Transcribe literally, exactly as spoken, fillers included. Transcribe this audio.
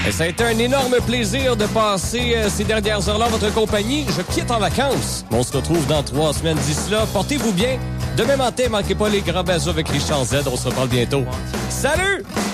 Et ça a été un énorme plaisir de passer euh, ces dernières heures-là en votre compagnie. Je quitte en vacances. On se retrouve dans trois semaines. D'ici là, portez-vous bien. Demain matin, manquez pas les grands bazos avec Richard Z. On se reparle bientôt. Salut!